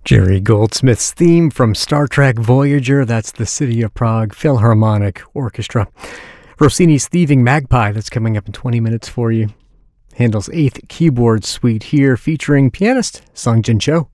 Jerry Goldsmith's theme from Star Trek Voyager, that's the City of Prague Philharmonic Orchestra. Rossini's Thieving Magpie, that's coming up in 20 minutes for you. Handel's 8th Keyboard Suite here, featuring pianist Sung Jin Cho.